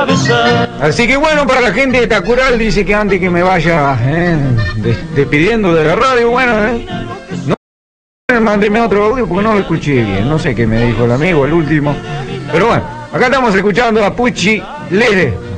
Así que bueno, para la gente de Tacural, dice que antes que me vaya despidiendo de la radio, bueno, no mándeme otro audio porque no lo escuché bien, no sé qué me dijo el amigo, el último, pero bueno, acá estamos escuchando a Pucci Lere.